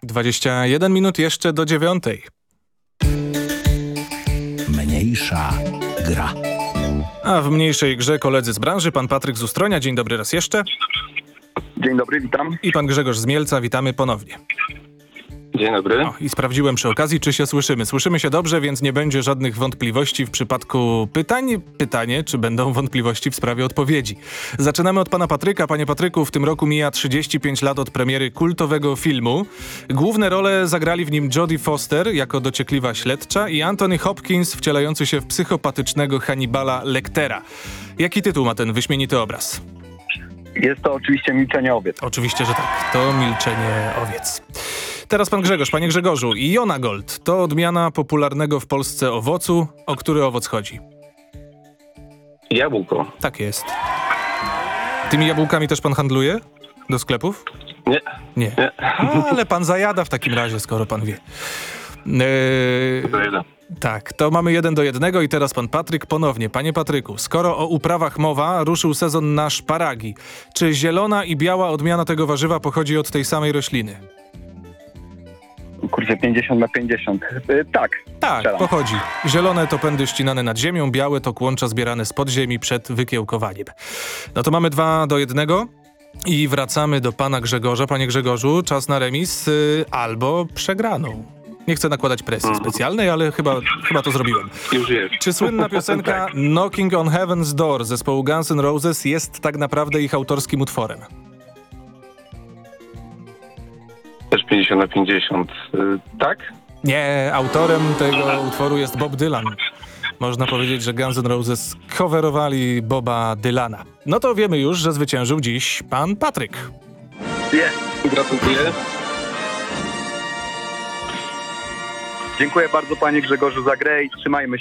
21 minut jeszcze do 9. Mniejsza gra. A w mniejszej grze koledzy z branży, pan Patryk z Ustronia. Dzień dobry raz jeszcze. Dzień dobry, witam. I pan Grzegorz z Mielca. Witamy ponownie. Dzień dobry. I sprawdziłem przy okazji, czy się słyszymy. Słyszymy się dobrze, więc nie będzie żadnych wątpliwości w przypadku pytań. Pytanie, czy będą wątpliwości w sprawie odpowiedzi. Zaczynamy od pana Patryka. Panie Patryku, w tym roku mija 35 lat od premiery kultowego filmu. Główne role zagrali w nim Jodie Foster jako dociekliwa śledcza i Anthony Hopkins wcielający się w psychopatycznego Hannibala Lectera. Jaki tytuł ma ten wyśmienity obraz? Jest to oczywiście Milczenie owiec. Oczywiście, że tak. To Milczenie owiec. Teraz pan Grzegorz. Panie Grzegorzu, Jonagold to odmiana popularnego w Polsce owocu. O który owoc chodzi? Jabłko. Tak jest. Tymi jabłkami też pan handluje? Do sklepów? Nie. Nie. Ale pan zajada w takim razie, skoro pan wie. Tak, to mamy 1-1 i teraz pan Patryk ponownie. Panie Patryku, skoro o uprawach mowa, ruszył sezon na szparagi. Czy zielona i biała odmiana tego warzywa pochodzi od tej samej rośliny? Kurczę, 50/50. Tak. Tak, strzelam. pochodzi. Zielone to pędy ścinane nad ziemią, białe to kłącza zbierane z podziemi przed wykiełkowaniem. No to mamy 2-1 i wracamy do pana Grzegorza. Panie Grzegorzu, czas na remis albo przegraną. Nie chcę nakładać presji specjalnej, ale chyba to zrobiłem. Już jest. Czy słynna piosenka Knocking on Heaven's Door zespołu Guns N' Roses jest tak naprawdę ich autorskim utworem? Też 50/50. Tak? Nie, autorem tego utworu jest Bob Dylan. Można powiedzieć, że Guns N' Roses coverowali Boba Dylana. No to wiemy już, że zwyciężył dziś pan Patryk. Gratuluję. Dziękuję bardzo panie Grzegorzu za grę i trzymajmy się.